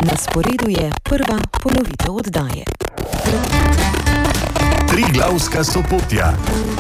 Na sporedu je prva ponovitev oddaje. Triglavska Sopotja.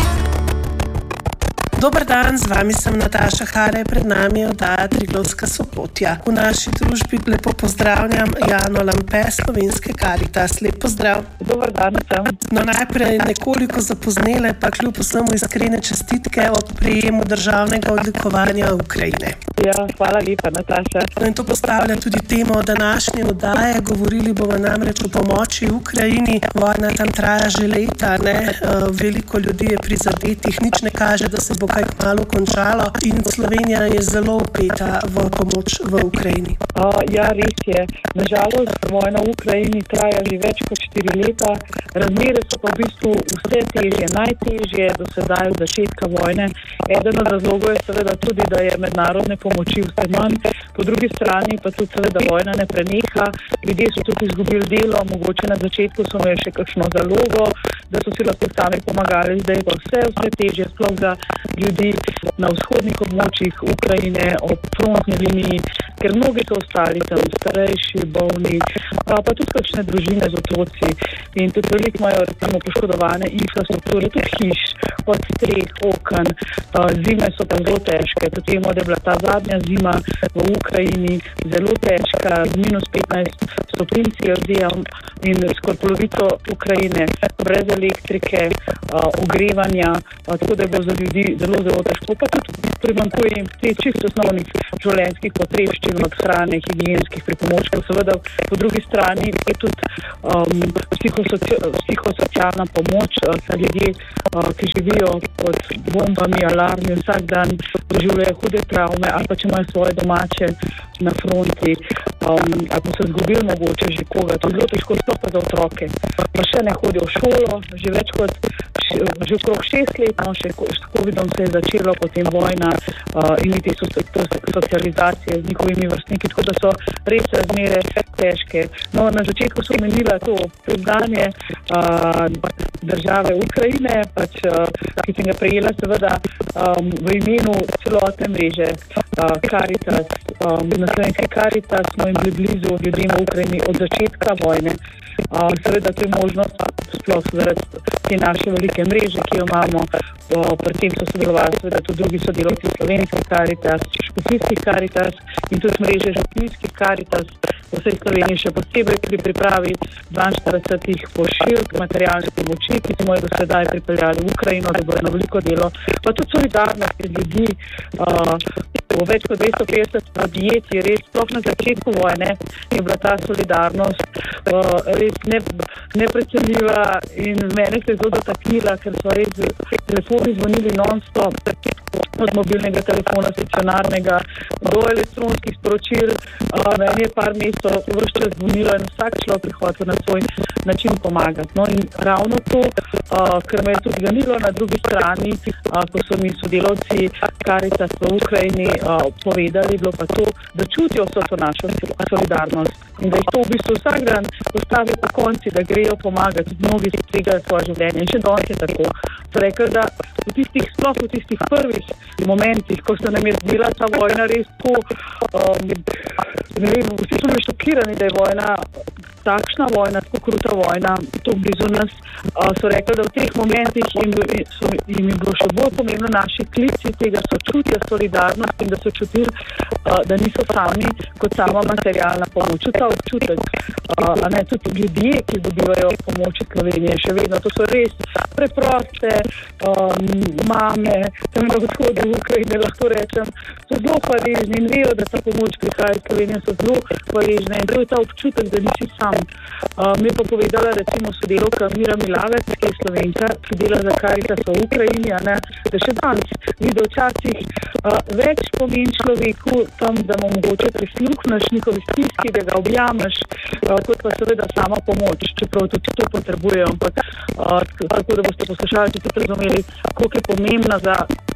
Dober dan, z vami sem Nataša Hare, pred nami je oddaja Triglavska Sopotja. V naši družbi lepo pozdravljam Jano Lampe, Slovenske Karitas. Lep pozdrav. Dober dan, sem. No, najprej nekoliko zapoznele, pa kljub vsemu iskrene čestitke ob prejemu državnega odlikovanja Ukrajine. Ja, hvala lepa, Nataša. No, in to postavlja tudi temo današnje oddaje. Govorili bomo namreč o pomoči Ukrajini. Vojna tam traja že leta, ne? Veliko ljudi je prizadetih, nič ne kaže, da se bo kaj kmalu končalo in Slovenija je zelo vpeta v pomoč v Ukrajini. Ja, res je. Nažalost, vojna v Ukrajini traja že več kot 4 leta. Razmere so pa v bistvu vse težje, najtežje do sedaj od začetka vojne. Eden od razlogov je seveda tudi, da je mednarodne pomoči vse manj. Po drugi strani pa tudi seveda vojna ne preneha. Ljudje so tudi izgubili delo, mogoče na začetku so imeli še kakšno zalogo, da so si lahko sami pomagali. Zdaj pa vse težje, sploh za ljudi na vzhodnih območjih Ukrajine, ob frontni liniji, ker mnogi so ostali tam starejši, bolni, pa tudi kakšne družine z otroci in tudi veliko imajo recimo poškodovane infrastrukture, tudi hiš, od streh, oken. Zime so tam zelo težke. Tudi vemo, da je bila ta zadnja zima v Ukrajini zelo težka, z -15 stopinj Celzija in skoraj polovico Ukrajine brez elektrike, ogrevanja, tako da je bilo za ljudi zelo težko. Pa tudi primanjkuje jim te čisto osnovnih življenjskih potrebščin, od hrane, higienskih pripomočkov. Seveda po drugi strani je tudi psihosocialna pomoč, saj ljudje, ki živijo pod bombami, alarmi, vsak dan doživljajo hude travme, ali pa če imajo svoje domače na fronti, ali pa so izgubili mogoče že koga. To je zelo težko, sploh pa za otroke. Pa še ne hodijo v šolo, že okrog 6 let, no, še s covidom se je začelo, potem vojna in niti socializacije z njihovimi vrstniki, tako da so res razmere težke. No, na začetku so omenila to priznanje države Ukrajine, ki sem ga prejela seveda v imenu celotne mreže Karitas. Na Slovenski Karitas smo jim bili blizu ljudem v Ukrajini od začetka vojne. Seveda to je možnost, sploh zaradi te naše velike mreže, ki jo imamo. Pri tem so sodelovali seveda tudi drugi sodelavci Slovenske Karitas, Škofijskih Karitas in tudi mreže Župnijskih Karitas v vsej Sloveniji, še posebej pri pripravi 42 pošiljk materialne pomoči, ki smo jo do sedaj pripeljali v Ukrajino, da bo eno veliko delo. Pa tudi solidarnost med ljudi. V več kot 250 podjetij, res sploh na začetku vojne je bila ta solidarnost res neprecenljiva in mene se je zelo dotaknila, ker so res telefoni zvonili non-stop, od mobilnega telefona, stacionarnega, do elektronskih sporočil. Meni je par mesecev vrš čas zvonilo in vsak človek hotel na svoj način pomagati. No in ravno to, kar me je tudi ganilo na drugi strani, ko so mi sodelavci Karitas v Ukrajini povedali, bilo pa to, da čutijo vso to našo solidarnost in da jih to v bistvu vsak dan postavi po konci, da grejo pomagati. Mnogi si tvegajo svoje življenje in še danes je tako. So rekli, da sploh v tistih prvih momentih, ko se nam je zdela ta vojna res tako, vsi so bili šokirani, da je vojna, takšna vojna, tako kruta vojna, to blizu nas, so rekli, da v teh momentih jim je bilo še bolj pomembno naši klici tega sočutja, solidarnost in da so čutili, da niso sami kot sama materialna pomoč. Ta občutek, tudi ljudje, ki dobivajo pomoč iz Slovenije, še vedno, to so res preproste mame, tam na vzhodu Ukrajine, lahko rečem, so zelo hvaležni in vejo, da ta pomoč prihaja iz Slovenije, so zelo hvaležne in to je ta občutek, da nisi sam. Mi je pa povedala recimo sodelavka Mira Milavec, ki je Slovenka, ki dela za Karitas v Ukrajini, da še danes vidi včasih več pomeni človeku tam, da mu mogoče prisluhneš njihovi stiski, da ga objameš, kot pa seveda sama pomoč, čeprav tudi to potrebujejo, ampak tako da boste poslušalci tudi razumeli, koliko je pomembna za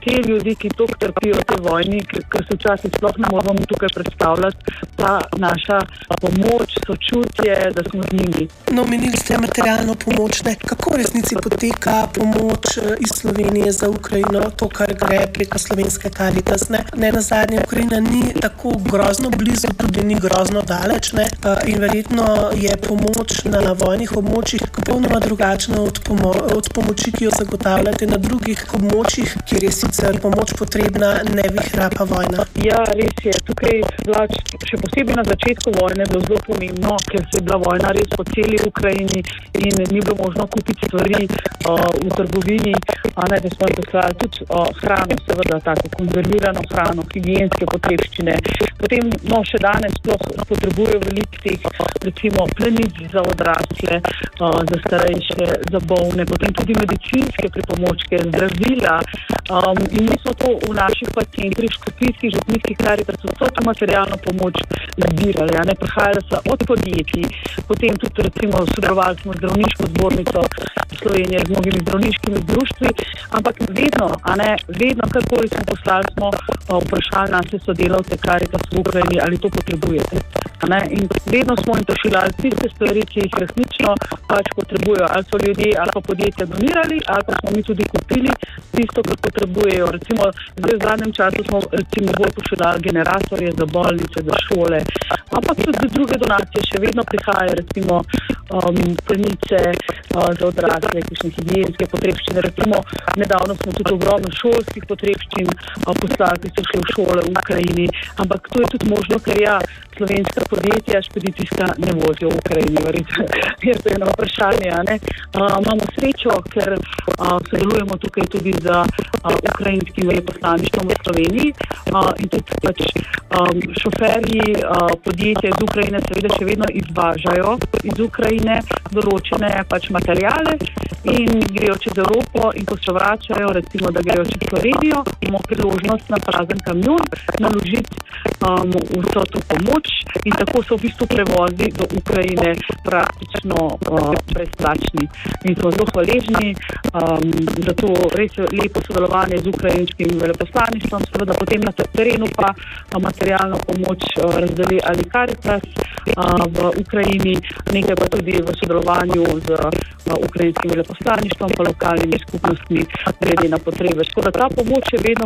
te ljudi, ki toliko trpijo v tej vojni, ker se včasih sploh ne moramo tukaj predstavljati, ta naša pomoč, sočutje, da smo z njimi. No, omenili ste materialno pomoč, ne? Kako v resnici poteka pomoč iz Slovenije za Ukrajino, to, kar gre preko slovenske Karitas, ne? Ne nazadnje, Ukrajina ni tako grozno blizu, tudi ni grozno daleč, ne? In verjetno je pomoč na vojnih območjih popolnoma drugačna od pomoči, ki jo zagotavljate na drugih območjih, kjer je sicer pomoč potrebna, ne vihra pa vojna. Ja, res je. Tukaj še posebej na začetku vojne je bilo zelo pomembno, ker se je bila vojna res po celi Ukrajini in ni bilo možno kupiti stvari v trgovini, da smo jih poslali tudi hrano, seveda tako konzervirano hrano, higienske potrebščine. Potem, še danes sploh potrebujejo veliko teh, recimo plenic za odrasle, za starejše, za bolne, potem tudi medicinske pripomočke, zdravila. In mi smo to v naših centrih, škofijskih, župnijskih Karitasov, vso to materialno pomoč zbirali. Prihajali so od podjetij, potem tudi recimo sodelovali smo z zdravniško zbornico Slovenije, z mnogimi zdravniškimi društvi, ampak vedno, karkoli smo poslali, smo vprašali naše sodelavce Karitas v Ukrajini, ali to potrebujete. In vedno smo jim pošiljali tiste stvari, ki jih resnično potrebujejo. Ali so ljudje ali pa podjetja donirali, ali pa smo mi tudi kupili tisto, kar potrebujejo. Recimo, zdaj v zadnjem času smo bolj pošiljali generatorje za bolnice, za šole, ampak tudi za druge donacije še vedno prihajajo, recimo plenice za odrasle, kakšne higienske potrebščine. Recimo, nedavno smo tudi ogromno šolskih potrebščin poslali, ki so šli v šole v Ukrajini, ampak to je tudi možno, ker slovenska podjetja špedicijska ne vozijo v Ukrajini, verjetno. Je to eno vprašanje, Imamo srečo, ker sodelujemo tukaj tudi z ukrajinskim veleposlaništvom v Sloveniji in tudi šoferji podjetja iz Ukrajine seveda še vedno izvažajo iz Ukrajine določene materiale in grejo čez Evropo in ko se vračajo, recimo, da grejo čez Slovenijo, imamo priložnost na prazen kamion naložiti vso to pomoč in tako so v bistvu prevozi do Ukrajine praktično brezplačni. In smo zelo hvaležni za to res lepo sodelovanje z ukrajinskim veleposlaništvom, seveda potem na terenu pa materialno pomoč razdeli ali Karitas v Ukrajini, nekaj pa tudi v sodelovanju z ukrajinskim veleposlaništvom pa lokalnimi skupnostmi glede na potrebe. Tako da ta pomoč še vedno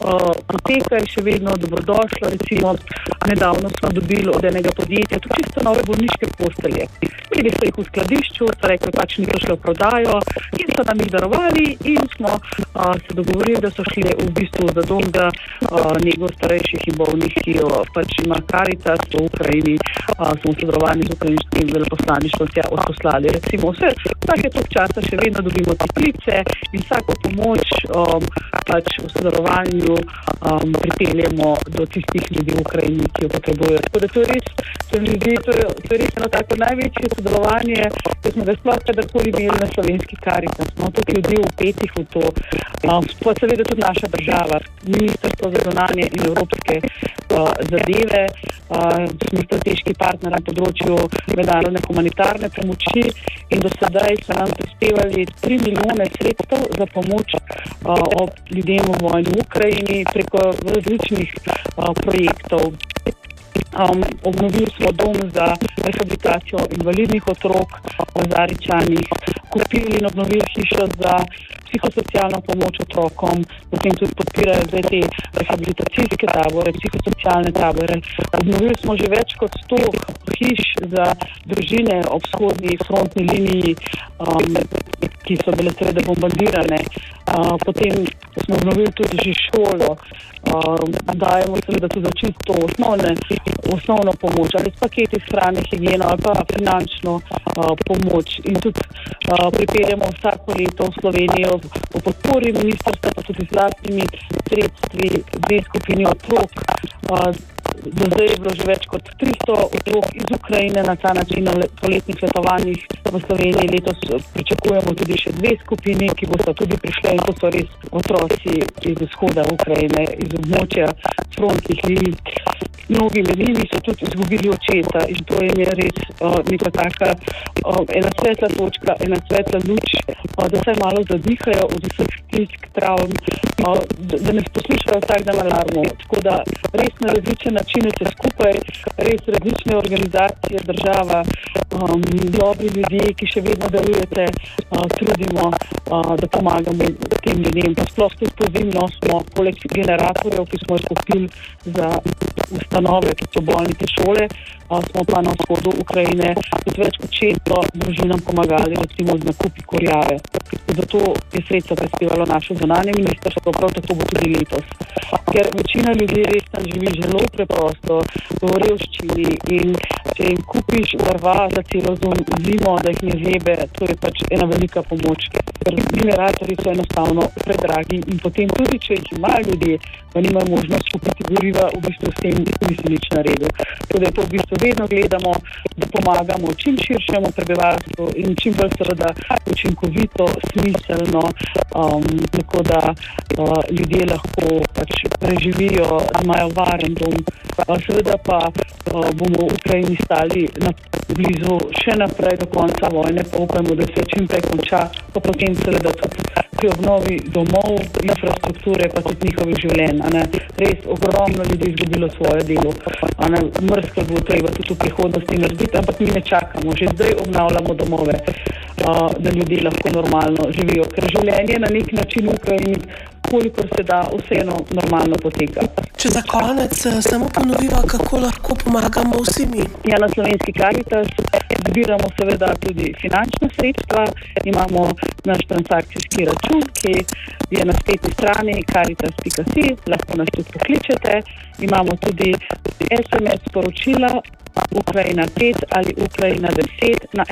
poteka in še vedno dobrodošla. Recimo, nedavno smo dobili od enega podjetja tudi čisto nove bolniške postelje. Imeli so jih v skladišču, so rekli, niso šli v prodajo in so nam jih darovali in smo se dogovorili, da so šli v bistvu za dom za nego starejših in bolnih, ki jo ima Karitas v Ukrajini, smo v sodelovanju z ukrajinskim veleposlaništvom tja odposlali. Recimo, vsake toliko časa še vedno dobimo teplice in vsako pomoč v sodelovanju pripeljemo do tistih ljudi v Ukrajini, ki jo potrebujejo. Tako da to je res eno tako največje sodelovanje, ki smo ga sploh kadarkoli imeli na slovenski Karitas. Tukaj ljudi vpetih v to. Pa seveda tudi naša država, Ministrstvo za zunanje in evropske zadeve, smo strateški partner na področju mednarodne humanitarne pomoči in do sedaj so nam prispevali 3 milijone sredstev za pomoč ljudem v vojni v Ukrajini preko različnih projektov. Obnovili smo dom za rehabilitacijo invalidnih otrok v Zaričanih, kupili in obnovili hišo za psihosocialno pomoč otrokom, potem tudi podpirajo zdaj te rehabilitacijske tabore, psihosocialne tabore. Obnovili smo že več kot 100 hiš za družine ob vzhodni frontni liniji, ki so bile seveda bombardirane. Potem smo obnovili tudi že šolo, dajemo seveda tudi čisto osnovno pomoč, ali s paketi hrane, higieno ali pa finančno pomoč. In tudi pripeljamo vsako leto v Slovenijo v podpori ministrstva, pa tudi z lastnimi sredstvi 2 skupini otrok. Do zdaj je bilo že več kot 300 otrok iz Ukrajine na ta način na poletnih letovanjih v Sloveniji. Letos pričakujemo tudi še 2 skupini, ki bodo tudi prišle in to so res otroci iz vzhoda Ukrajine, iz območja frontnih linij. mnogi med njimi so tudi izgubili očeta in to je res neka taka ena svetla točka, ena svetla luč, da se malo zadihajo od vseh stisk, travm, da ne poslušajo vsak dan alarmov. Tako da res na različne načine se skupaj, res različne organizacije, država, dobri ljudje, ki še vedno delujete, trudimo, da pomagamo tem ljudem. Pa sploh tudi pozivno smo poleg generatorjev, ki smo jih kupili za ustanove, ki so bolnice, šole, smo pa na vzhodu Ukrajine tudi več kot 600 družinam pomagali, recimo z nakupi kurjave. Zato je sredstva prispevalo naše zunanje ministrstvo, prav tako bo tudi letos. Ker večina ljudi res tam živi zelo preprosto, v revščini in če jim kupiš drva za celo zimo, da jih ne zebe, to je pač ena velika pomoč. Ker generatorji so enostavno predragi in potem tudi, če jih imajo ljudje, pa nimajo možnost kupiti goriva, v bistvu s tem nisi nič naredil. Tako da je to v bistvu vedno gledamo, da pomagamo čim širšemu prebivalstvu in čim bolj seveda učinkovito, smiselno, tako da ljudje lahko pač preživijo, imajo varen dom. Seveda pa bomo v Ukrajini stali blizu še naprej do konca vojne, pa upajmo, da se čim prej konča, pa potem seveda tudi pri obnovi domov, infrastrukture, pa tudi njihovih življenj. Res ogromno ljudi izgubilo svoje delo. Mrzko bo treba tudi v prihodnosti narediti, ampak mi ne čakamo. Že zdaj obnavljamo domove, da ljudje lahko normalno živijo. Ker življenje na nek način v Ukrajini, kolikor se da, vseeno normalno poteka. Če za konec samo ponoviva, kako lahko pomagamo vsi mi. Ja, na Slovenski Karitas zbiramo seveda tudi finančna sredstva. Imamo naš transakcijski račun, ki je na spletni strani karitas.si, lahko nas tudi pokličete. Imamo tudi SMS sporočila Ukrajina 5 ali Ukrajina 10 na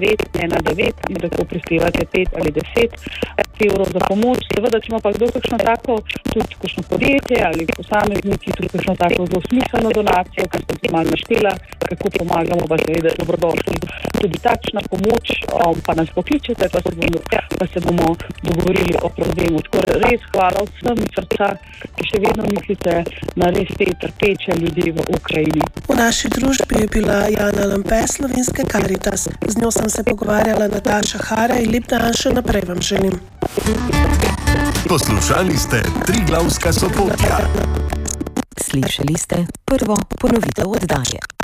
1919 in tako prispevate 5 ali 10 evrov za pomoč. Seveda, če ima pa kdo kakšno tako, tudi kakšno podjetje ali posamezniki, tudi kakšno tako zelo smiselno donacijo, kar sem se malo naštela, kako pomagamo, pa seveda dobrodošli. Tudi takšna pomoč, pa nas pokličete, pa se bomo dogovorili o problemu. Tako res hvala vsem iz srca, ki še vedno mislite na res te trpeče ljudi v Ukrajini. V naši družbi je bila Jana Lampe, Slovenske Karitas. Z njo sem se pogovarjala Nataša Hara in lep dan še naprej vam želim. Poslušali ste Triglavska Sopotja. Slišali ste prvo ponovitev oddaje.